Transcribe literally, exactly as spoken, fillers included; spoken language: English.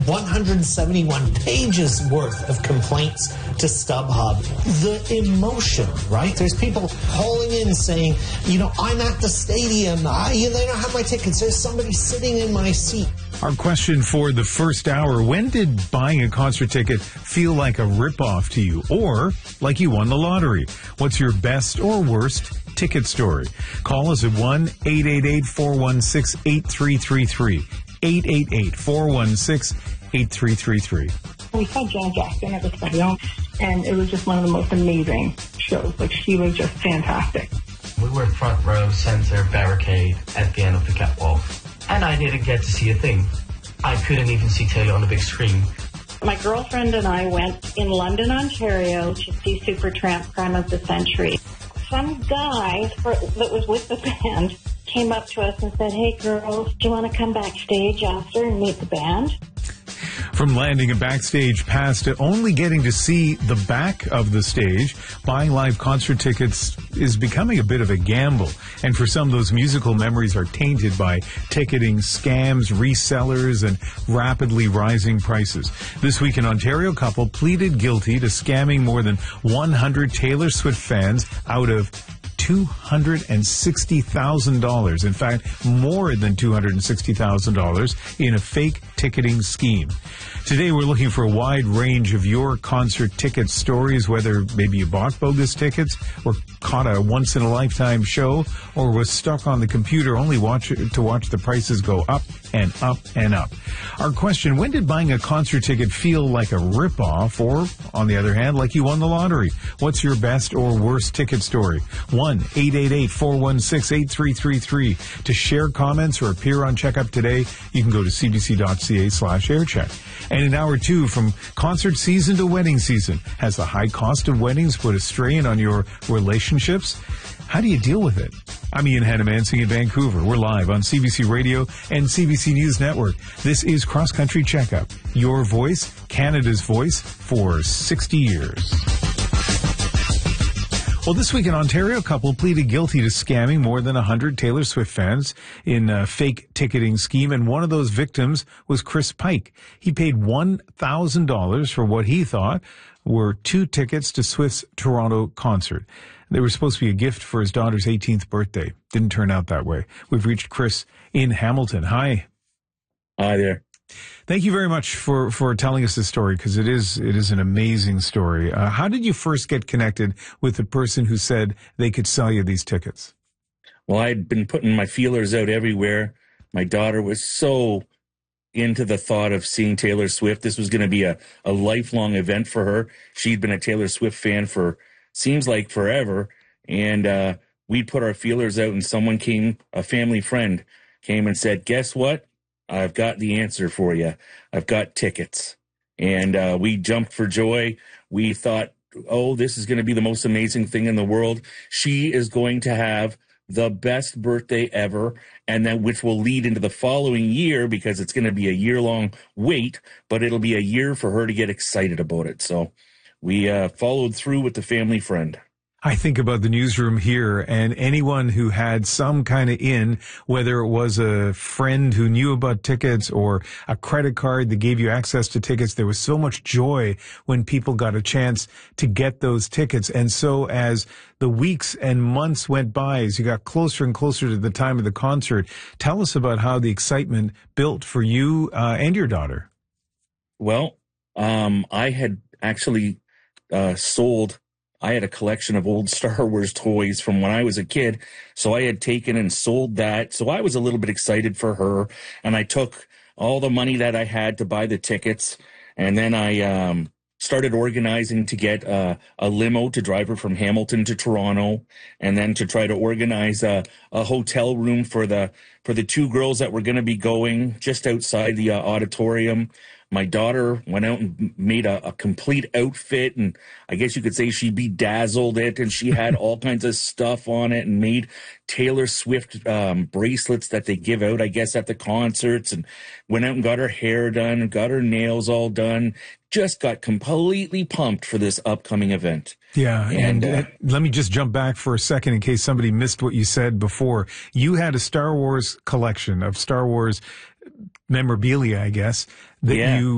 one hundred seventy-one pages worth of complaints to StubHub. The emotion, right? There's people calling in saying, you know, I'm at the stadium. I, you know, they don't have my tickets. There's somebody sitting in my seat. Our question for the first hour, when did buying a concert ticket feel like a ripoff to you or like you won the lottery? What's your best or worst ticket story? Call us at one eight eight eight, four one six, eight three three three. eight eight eight, four one six, eight three three three. We saw Janet Jackson at the stadium, and it was just one of the most amazing shows. Like, she was just fantastic. We were front row, center, barricade at the end of the catwalk, and I didn't get to see a thing. I couldn't even see Taylor on the big screen. My girlfriend and I went in London, Ontario to see Supertramp Crime of the Century. Some guy for, that was with the band came up to us and said, hey, girls, do you want to come backstage after and meet the band? From landing a backstage pass to only getting to see the back of the stage, buying live concert tickets is becoming a bit of a gamble. And for some, those musical memories are tainted by ticketing scams, resellers, and rapidly rising prices. This week, an Ontario couple pleaded guilty to scamming more than one hundred Taylor Swift fans out of two hundred sixty thousand dollars. In fact, more than two hundred sixty thousand dollars in a fake ticketing scheme. Today, we're looking for a wide range of your concert ticket stories, whether maybe you bought bogus tickets or caught a once-in-a-lifetime show or was stuck on the computer only watch to watch the prices go up and up and up. Our question, when did buying a concert ticket feel like a ripoff or, on the other hand, like you won the lottery? What's your best or worst ticket story? one eight eight eight, four one six, eight three three three. To share comments or appear on Checkup Today, you can go to cbc.ca slash aircheck. And in hour two, from concert season to wedding season, has the high cost of weddings put a strain on your relationships? How do you deal with it? I'm Ian Hannamansing in Vancouver. We're live on C B C Radio and C B C News Network. This is Cross Country Checkup, your voice, Canada's voice, for sixty years. Well, this week, an Ontario couple pleaded guilty to scamming more than one hundred Taylor Swift fans in a fake ticketing scheme, and one of those victims was Chris Pike. He paid one thousand dollars for what he thought were two tickets to Swift's Toronto concert. They were supposed to be a gift for his daughter's eighteenth birthday. Didn't turn out that way. We've reached Chris in Hamilton. Hi. Hi there. Thank you very much for, for telling us this story, because it is it is an amazing story. Uh, how did you first get connected with the person who said they could sell you these tickets? Well, I'd been putting my feelers out everywhere. My daughter was so into the thought of seeing Taylor Swift. This was going to be a, a lifelong event for her. She'd been a Taylor Swift fan for, seems like forever. And uh, we'd put our feelers out, and someone came, a family friend, came and said, guess what? I've got the answer for you. I've got tickets. And uh, we jumped for joy. We thought, oh, this is going to be the most amazing thing in the world. She is going to have the best birthday ever, and then which will lead into the following year, because it's going to be a year-long wait, but it'll be a year for her to get excited about it. So we uh, followed through with the family friend. I think about the newsroom here, and anyone who had some kind of in, whether it was a friend who knew about tickets or a credit card that gave you access to tickets, there was so much joy when people got a chance to get those tickets. And so as the weeks and months went by, as you got closer and closer to the time of the concert, tell us about how the excitement built for you uh, and your daughter. Well, um, I had actually uh, sold I had a collection of old Star Wars toys from when I was a kid, so I had taken and sold that. So I was a little bit excited for her, and I took all the money that I had to buy the tickets, and then I um, started organizing to get uh, a limo to drive her from Hamilton to Toronto, and then to try to organize a, a hotel room for the for the two girls that were going to be going just outside the uh, auditorium. My daughter went out and made a, a complete outfit, and I guess you could say she bedazzled it, and she had all kinds of stuff on it and made Taylor Swift um, bracelets that they give out, I guess, at the concerts, and went out and got her hair done and got her nails all done. Just got completely pumped for this upcoming event. Yeah, and, and uh, let me just jump back for a second in case somebody missed what you said before. You had a Star Wars collection of Star Wars memorabilia, I guess, that yeah. you